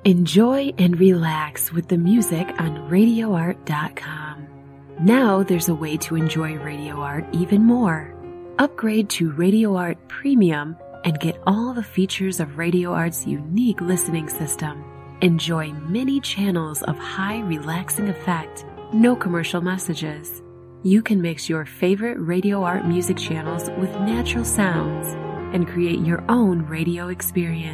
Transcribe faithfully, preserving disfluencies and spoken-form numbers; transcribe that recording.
Enjoy and relax with the music on radio art dot com. Now there's a way to enjoy Radio Art even more. Upgrade to Radio Art Premium and get all the features of Radio Art's unique listening system. Enjoy many channels of high relaxing effect, no commercial messages. You can mix your favorite Radio Art music channels with natural sounds and create your own radio experience.